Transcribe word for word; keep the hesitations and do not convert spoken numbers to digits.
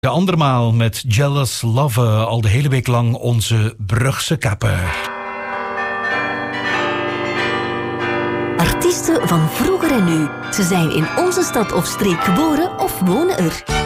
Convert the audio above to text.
De andermaal met Jealous Lover, al de hele week lang onze Brugse kappen. Artiesten van vroeger en nu. Ze zijn in onze stad of streek geboren of wonen er.